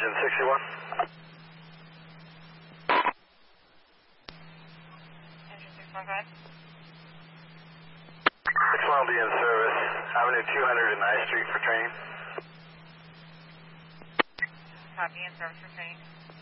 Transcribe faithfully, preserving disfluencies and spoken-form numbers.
engine sixty-one. Engine sixty-one, go ahead. sixty-one will be in service. Avenue two hundred and I Street for training. Copy, in service for training.